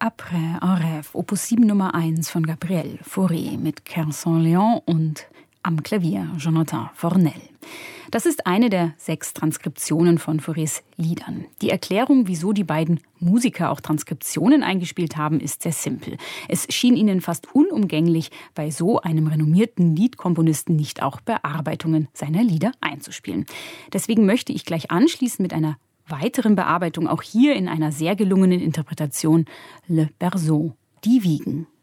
Après un rêve, Opus 7 Nummer 1 von Gabriel Fauré mit Cœur sans Lion und am Klavier Jonathan Fornel. Das ist eine der 6 Transkriptionen von Faurés Liedern. Die Erklärung, wieso die beiden Musiker auch Transkriptionen eingespielt haben, ist sehr simpel. Es schien ihnen fast unumgänglich, bei so einem renommierten Liedkomponisten nicht auch Bearbeitungen seiner Lieder einzuspielen. Deswegen möchte ich gleich anschließen mit einer weiteren Bearbeitung, auch hier in einer sehr gelungenen Interpretation, Le Berceau, die Wiegen.